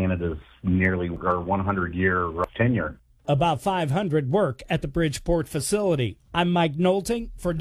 Canada's nearly our 100-year tenure. About 500 work at the Bridgeport facility. I'm Mike Knowlting for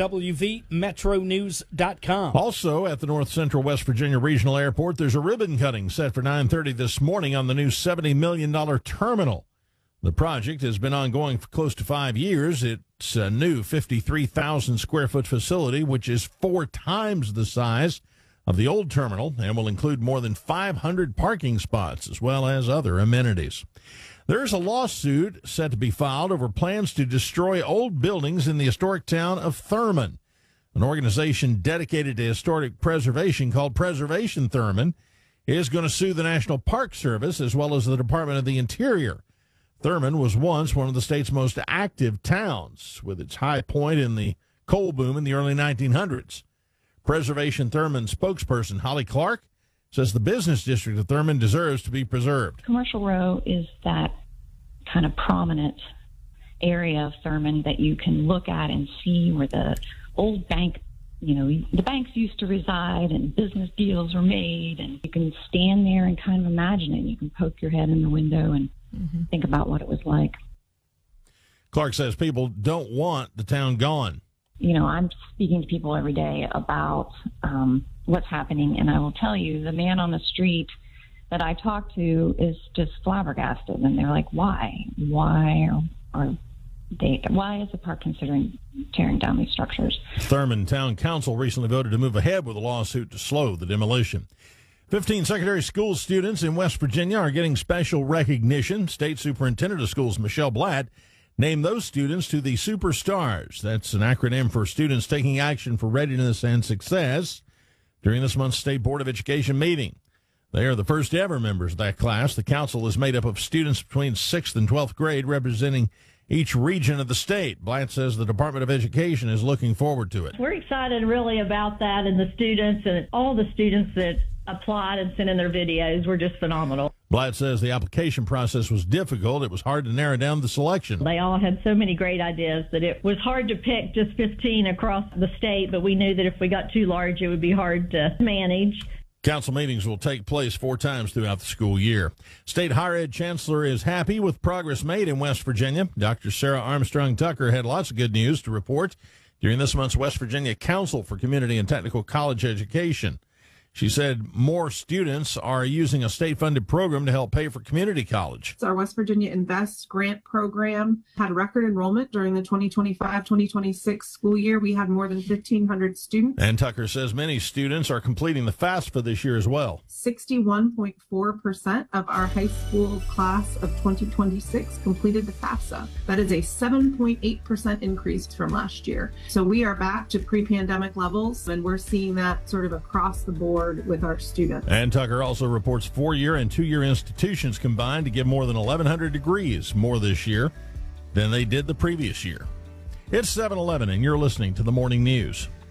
WVMetroNews.com. Also at the North Central West Virginia Regional Airport, there's a ribbon cutting set for 9:30 this morning on the new $70 million terminal. The project has been ongoing for close to 5 years. It's a new 53,000 square foot facility, which is 4 times the size of the old terminal and will include more than 500 parking spots as well as other amenities. There's a lawsuit set to be filed over plans to destroy old buildings in the historic town of Thurman. An organization dedicated to historic preservation called Preservation Thurman is going to sue the National Park Service as well as the Department of the Interior. Thurman was once one of the state's most active towns, with its high point in the coal boom in the early 1900s. Preservation Thurman spokesperson Holly Clark says the business district of Thurman deserves to be preserved. Commercial Row is that kind of prominent area of Thurman that you can look at and see where the old bank, the banks used to reside and business deals were made. And you can stand there and kind of imagine it. You can poke your head in the window and think about what it was like. Clark says people don't want the town gone. I'm speaking to people every day about what's happening, and I will tell you, the man on the street that I talk to is just flabbergasted, and they're like, why? Why is the park considering tearing down these structures? Thurman Town Council recently voted to move ahead with a lawsuit to slow the demolition. 15 secondary school students in West Virginia are getting special recognition. State Superintendent of Schools Michelle Blatt named those students to the Superstars. That's an acronym for Students Taking Action for Readiness and Success during this month's State Board of Education meeting. They are the first ever members of that class. The council is made up of students between 6th and 12th grade representing each region of the state. Blatt says the Department of Education is looking forward to it. We're excited really about that, and the students and all the students that applied and sent in their videos were just phenomenal. Blatt says the application process was difficult. It was hard to narrow down the selection. They all had so many great ideas that it was hard to pick just 15 across the state, but we knew that if we got too large, it would be hard to manage. Council meetings will take place 4 times throughout the school year. State Higher Ed Chancellor is happy with progress made in West Virginia. Dr. Sarah Armstrong Tucker had lots of good news to report during this month's West Virginia Council for Community and Technical College Education. She said more students are using a state-funded program to help pay for community college. Our West Virginia Invest grant program had record enrollment during the 2025-2026 school year. We had more than 1,500 students. And Tucker says many students are completing the FAFSA this year as well. 61.4% of our high school class of 2026 completed the FAFSA. That is a 7.8% increase from last year. So we are back to pre-pandemic levels, and we're seeing that sort of across the board with our students. And Tucker also reports 4-year and 2-year institutions combined to give more than 1,100 degrees more this year than they did the previous year. It's 7:11, and you're listening to the Morning News.